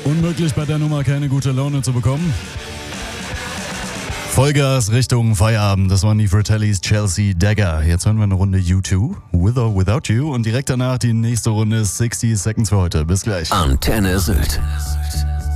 Unmöglich bei der Nummer keine gute Laune zu bekommen. Vollgas Richtung Feierabend. Das waren die Fratellis Chelsea Dagger. Jetzt hören wir eine Runde U2, With or Without You. Und direkt danach die nächste Runde 60 Seconds für heute. Bis gleich. Antenne Sylt.